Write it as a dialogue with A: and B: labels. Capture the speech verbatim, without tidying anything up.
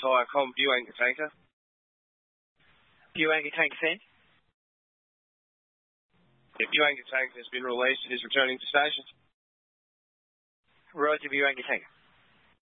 A: Hire-Com view anchor tanker.
B: View anchor tanker sent.
A: The view anchor tanker has been released and is returning to station.
B: Roger, view anchor tanker.